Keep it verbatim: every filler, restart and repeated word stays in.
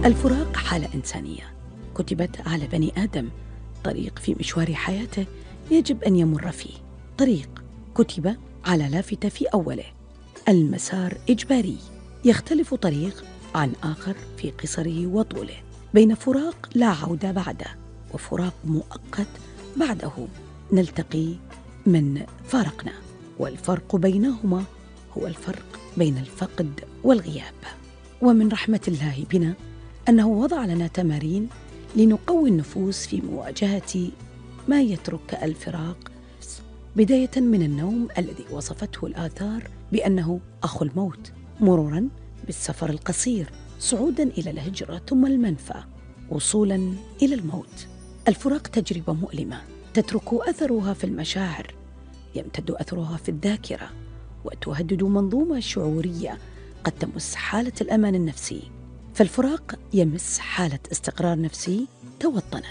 الفراق حالة إنسانية كتبت على بني آدم، طريق في مشوار حياته يجب أن يمر فيه، طريق كتب على لافتة في أوله. المسار إجباري، يختلف طريق عن آخر في قصره وطوله، بين فراق لا عودة بعده وفراق مؤقت بعده نلتقي من فارقنا، والفرق بينهما هو الفرق بين الفقد والغياب. ومن رحمة الله بنا أنه وضع لنا تمارين لنقوي النفوس في مواجهة ما يترك الفراق، بداية من النوم الذي وصفته الآثار بأنه أخو الموت، مروراً بالسفر القصير، صعوداً إلى الهجرة ثم المنفى، وصولاً إلى الموت. الفراق تجربة مؤلمة تترك أثرها في المشاعر، يمتد أثرها في الذاكرة، وتهدد منظومة شعورية قد تمس حالة الأمان النفسي. فالفراق يمس حالة استقرار نفسي توطنت